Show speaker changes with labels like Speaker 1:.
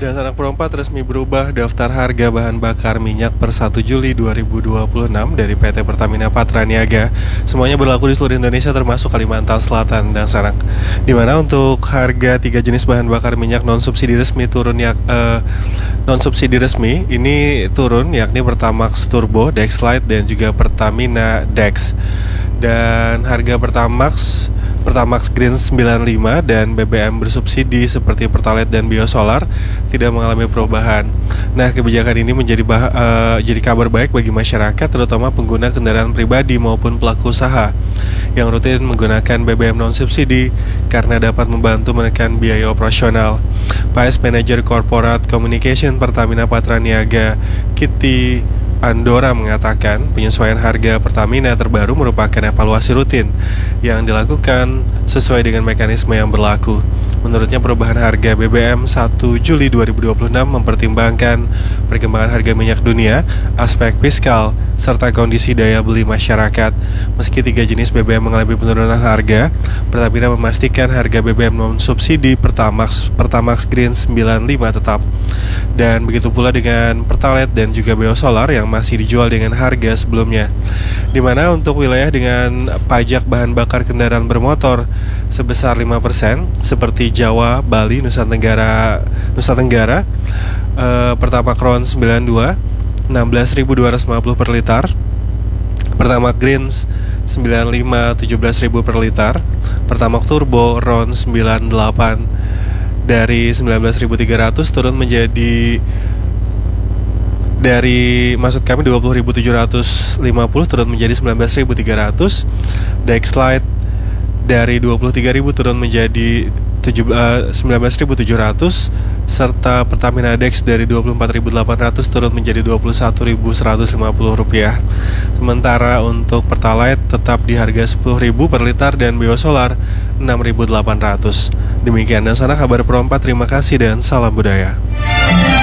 Speaker 1: Dan Sanak Pro 4 resmi berubah daftar harga bahan bakar minyak per 1 Juli 2026 dari PT Pertamina Patraniaga. Semuanya berlaku di seluruh Indonesia termasuk Kalimantan Selatan dan Sanak. Di mana untuk harga 3 jenis bahan bakar minyak non subsidi resmi turun non subsidi resmi ini turun, yakni Pertamax Turbo, Dexlite dan juga Pertamina Dex. Dan harga Pertamax Green 95 dan BBM bersubsidi seperti Pertalite dan Biosolar tidak mengalami perubahan. Nah, kebijakan ini menjadi jadi kabar baik bagi masyarakat, terutama pengguna kendaraan pribadi maupun pelaku usaha yang rutin menggunakan BBM non subsidi karena dapat membantu menekan biaya operasional. Vice Manager Corporate Communication Pertamina Patraniaga, Kitty Andora mengatakan penyesuaian harga Pertamina terbaru merupakan evaluasi rutin yang dilakukan sesuai dengan mekanisme yang berlaku. Menurutnya perubahan harga BBM 1 Juli 2026 mempertimbangkan perkembangan harga minyak dunia, aspek fiskal, serta kondisi daya beli masyarakat. Meski 3 jenis BBM mengalami penurunan harga, Pertamina memastikan harga BBM non subsidi Pertamax Green 95 tetap. Dan begitu pula dengan Pertalite dan juga Biosolar yang masih dijual dengan harga sebelumnya. Di mana untuk wilayah dengan pajak bahan bakar kendaraan bermotor sebesar 5% seperti Jawa, Bali, Nusa Tenggara, Pertamax RON 92 16.250 per liter, Pertamax Greens 95 17.000 per liter, Pertamax Turbo RON 98 dari 19.300 turun menjadi 20.750 turun menjadi 19.300. Dexlite dari 23.000 turun menjadi 19.700, serta Pertamina Dex dari 24.800 turun menjadi Rp21.150. Sementara untuk Pertalite tetap di harga Rp10.000 per liter dan Biosolar Rp6.800. Demikian dan sana kabar Pro 4, terima kasih dan salam budaya.